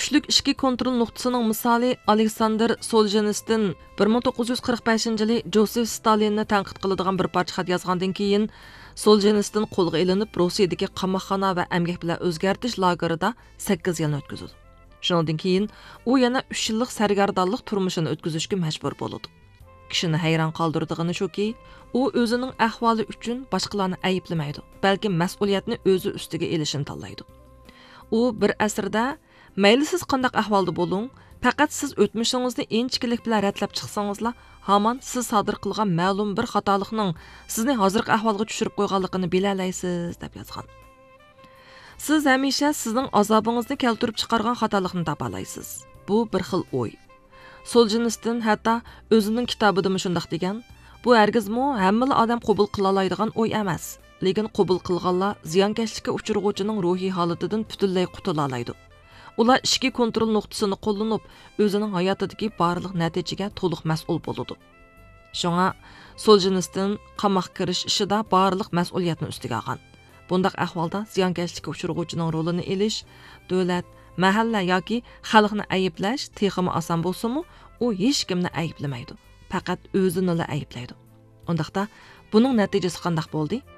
Күчлүк ішki kontrol nuqtasının misali Aleksandr Soljenitsin 1945-yılı Josef Stalinni tanqid qiladigan bir parça xat yazgandan keyin Soljenitsin qo'lga ilinib Rossiyadagi qamoqxona va emgak bilan o'zgartish lagerida 8 yilni o'tkazdi. Shundan keyin u yana 3 yillik sargardonlik turmushini o'tkazishga majbur bo'ldi. Kishini hayron qoldirdigani shuki, u o'zining ahvoli uchun boshqalarni ayblamaydi, balki mas'uliyatni o'zi ustiga olishni tanlaydi. U bir asrda mayli siz qandaq ahvolda bo'ling, faqat siz o'tmishingizni inchkilik bilan ratlab chiqsangizlar, hamon siz sodir qilgan ma'lum bir xatolikning sizni hozirgi ahvolga tushirib qo'yganligini bilalaysiz deb yozgan. Siz hamisha sizning azobingizni keltirib chiqargan xatolikni topalaysiz. Bu bir xil o'y. Soljenitsin hatto o'zining kitobida shunday degan, bu hargizmi hamma odam qabul qila oladigan o'y emas. Lekin qabul qilganlar ziyonkashlikka uchirg'uvchining ruhiy holatidan butunlay qutula oladi. Ular ishki kontrol nuqtasini qo'llanib, o'zining hayotidagi barliq natijaga to'liq mas'ul bo'ladi. Shunga Soljenitsin qamoq kirish ishida barliq mas'uliyatni ustiga olgan. Bundaq ahvolda ziyonkashlikka uchirg'uvchining rolini elish, davlat, mahalla yoki xalqni ayblash texmi oson bo'lsa-mu, u hech kimni ayblamaydi. Faqat o'zini ayblaydi. Undaqda buning natijasi qanday bo'ldi?